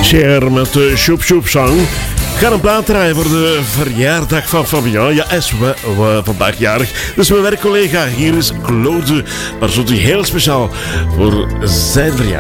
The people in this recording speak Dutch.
Cher met de Shoep Shoep Song. Ik ga een plaat draaien voor de verjaardag van Fabian. Ja, is vandaag jarig. Dus mijn werkcollega hier is Claude. Maar zo heel speciaal voor zijn verjaardag.